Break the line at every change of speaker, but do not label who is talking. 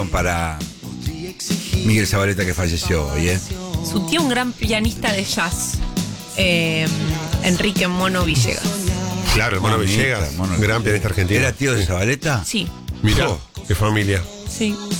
Para Miguel Zabaleta, que falleció hoy, ¿eh?
Su tío, un gran pianista de jazz, Enrique Mono Villegas.
Claro, el Mono
Mamita,
Villegas,
Mono
gran pianista argentino.
¿Era tío de Zabaleta?
Sí,
Mirá, qué familia.
sí.